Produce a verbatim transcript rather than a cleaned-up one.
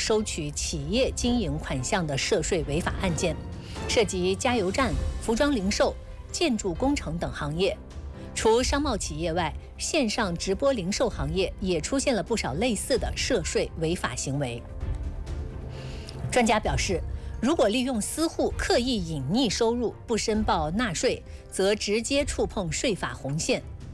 收取企业经营款项的涉税违法案件，涉及加油站、服装零售、建筑工程等行业。除商贸企业外，线上直播零售行业也出现了不少类似的涉税违法行为。专家表示，如果利用私户刻意隐匿收入，不申报纳税，则直接触碰税法红线。